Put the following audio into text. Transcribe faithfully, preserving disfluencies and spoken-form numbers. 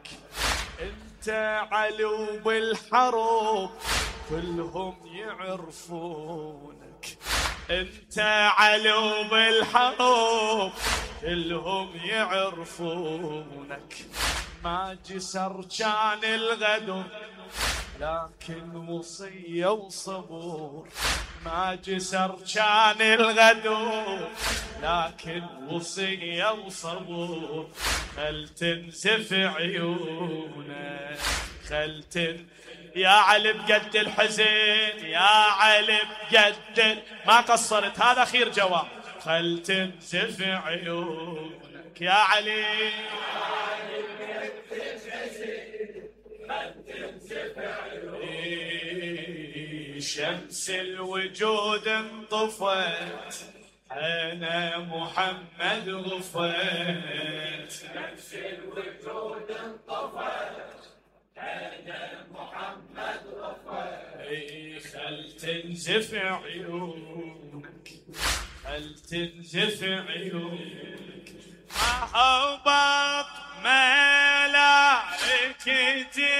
انت علو بالحروب كلهم يعرفونك، انت علو بالحروب كلهم يعرفونك. ما جسر كان الغدر لكن وصية وصبور، ما جسر كان الغدر لكن وصية وصبور. خل تنزف عيونك خل تن يا علي بقد الحزن، يا علي بقد ما قصرت، هذا خير جواب. خل تنزف عيونك يا علي، شمس الوجود انطفت أنا محمد غفت، شمس الوجود انطفت أنا محمد غفت. خل تنزف عيونك خل تنزف عيونك. أهبط ملائكتي